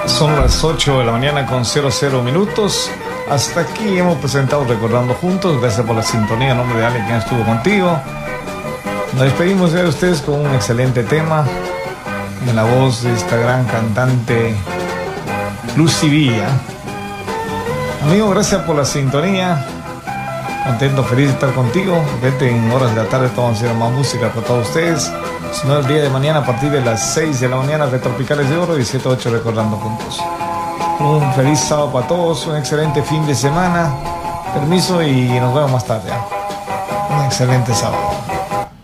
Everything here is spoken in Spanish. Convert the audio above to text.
Son las 8 de la mañana con 00 minutos. Hasta aquí hemos presentado Recordando Juntos. Gracias por la sintonía. En nombre de Ale, quien estuvo contigo. Nos despedimos de ustedes con un excelente tema en la voz de esta gran cantante Lucy Villa. Amigo, gracias por la sintonía. Contento, feliz de estar contigo. Vete en horas de la tarde, estamos haciendo más música para todos ustedes. Si no, el día de mañana a partir de las 6 de la mañana de Tropicales de Oro y 7 a 8 Recordando Juntos. Un feliz sábado para todos, un excelente fin de semana. Permiso y nos vemos más tarde. Un excelente sábado.